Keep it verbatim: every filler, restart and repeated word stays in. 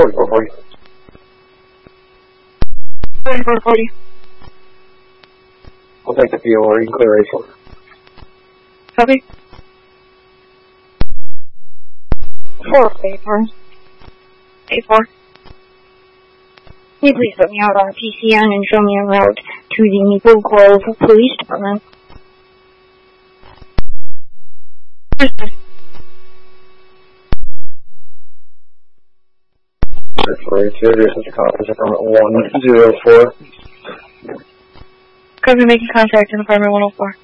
forty-four forty. forty-four forty. I'll take the P O R. You can clear A four. Copy. four A four. A four. Can you please put me out on P C N and show me a route to the Maple Grove Police Department? For its address is office apartment one zero four. Copy, making contact in apartment one oh four.